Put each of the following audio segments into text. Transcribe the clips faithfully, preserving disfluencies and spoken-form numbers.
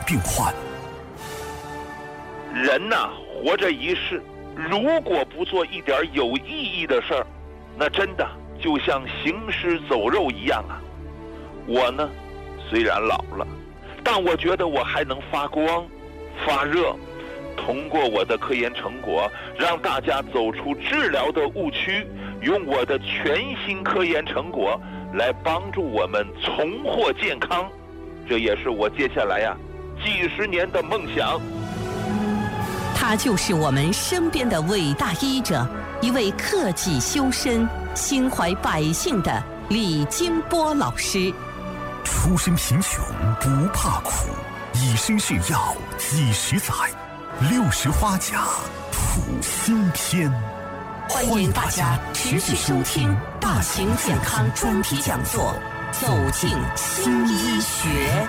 病患。 人呐，活着一世，如果不做一点有意义的事儿，那真的就像行尸走肉一样啊。我呢，虽然老了，但我觉得我还能发光发热，通过我的科研成果让大家走出治疗的误区，用我的全新科研成果来帮助我们重获健康，这也是我接下来呀、啊、几十年的梦想。 他就是我们身边的伟大医者，一位克己修身、心怀百姓的李金波老师。 出身贫穷不怕苦，以身试药几十载，六十花甲谱新篇。 欢迎大家持续收听大型健康专题讲座，走进新医学。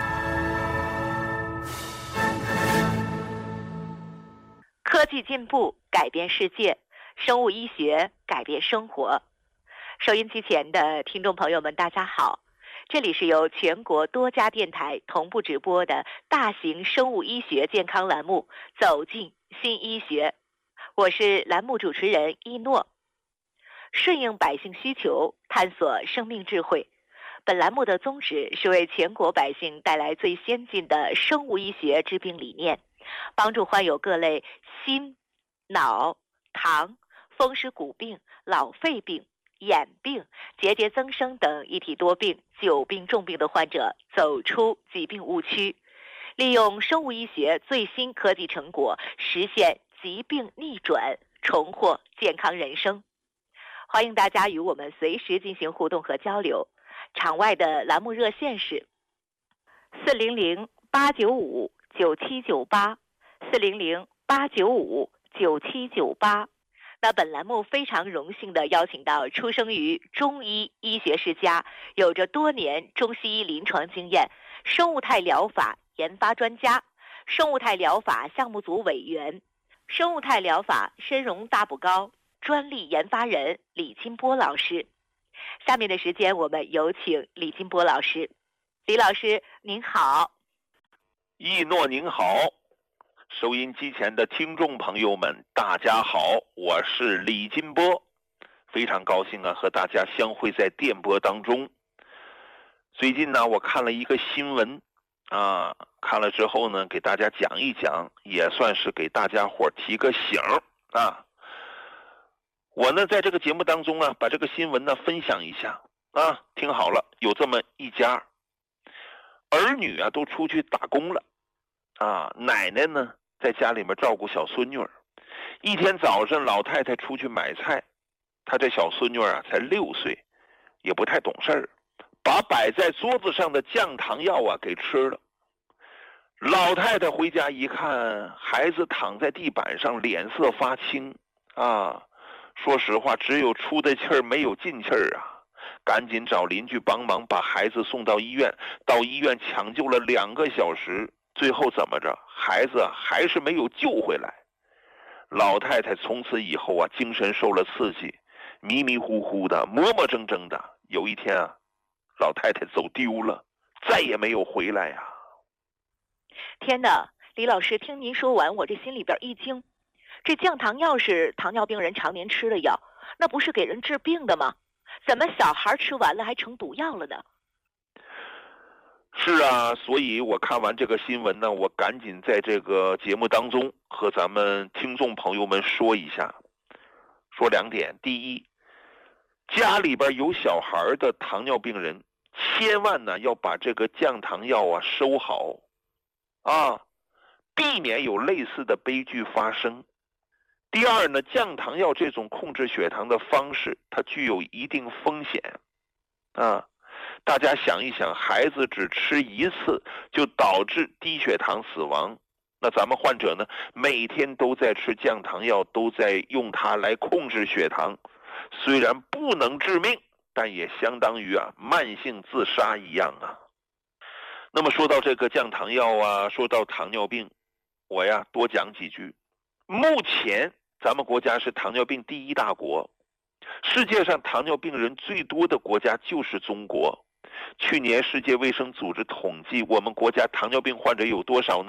科技进步改变世界，生物医学改变生活。收音机前的听众朋友们，大家好，这里是由全国多家电台同步直播的大型生物医学健康栏目《走进新医学》，我是栏目主持人一诺。顺应百姓需求，探索生命智慧。本栏目的宗旨是为全国百姓带来最先进的生物医学治病理念，帮助患有各类心、脑、糖、风湿骨病、老肺病、眼病、结节增生等一体多病、久病重病的患者走出疾病误区，利用生物医学最新科技成果，实现疾病逆转，重获健康人生。欢迎大家与我们随时进行互动和交流。场外的栏目热线是四零零八九五九七九八，四零零八九五九七九八。那本栏目非常荣幸地邀请到出生于中医医学世家，有着多年中西医临床经验，生物态疗法研发专家，生物态疗法项目组委员，生物态疗法参茸大补膏专利研发人李金波老师。下面的时间我们有请李金波老师。李老师您好。 一诺您好，收音机前的听众朋友们大家好，我是李金波，非常高兴啊和大家相会在电波当中。最近呢我看了一个新闻啊，看了之后呢给大家讲一讲，也算是给大家伙提个醒啊。我呢在这个节目当中啊把这个新闻呢分享一下啊，听好了，有这么一家儿女啊都出去打工了啊，奶奶呢在家里面照顾小孙女儿。一天早上老太太出去买菜，她这小孙女儿啊才六岁，也不太懂事儿，把摆在桌子上的降糖药啊给吃了。老太太回家一看，孩子躺在地板上，脸色发青啊，说实话只有出的气儿没有进气儿啊，赶紧找邻居帮忙把孩子送到医院，到医院抢救了两个小时，最后怎么着，孩子还是没有救回来。老太太从此以后啊精神受了刺激，迷迷糊糊的，磨磨怔怔的。有一天啊老太太走丢了，再也没有回来呀、啊。 天哪，李老师，听您说完我这心里边一惊，这降糖药是糖尿病人常年吃的药，那不是给人治病的吗？怎么小孩吃完了还成毒药了呢？ 是啊，所以我看完这个新闻呢，我赶紧在这个节目当中和咱们听众朋友们说一下，说两点。第一，家里边有小孩的糖尿病人，千万呢要把这个降糖药啊收好啊，避免有类似的悲剧发生。第二呢，降糖药这种控制血糖的方式，它具有一定风险啊。大家想一想，孩子只吃一次就导致低血糖死亡，那咱们患者呢每天都在吃降糖药，都在用它来控制血糖，虽然不能致命，但也相当于啊慢性自杀一样啊。那么说到这个降糖药啊，说到糖尿病，我呀多讲几句。目前咱们国家是糖尿病第一大国，世界上糖尿病人最多的国家就是中国。去年世界卫生组织统计，我们国家糖尿病患者有多少呢？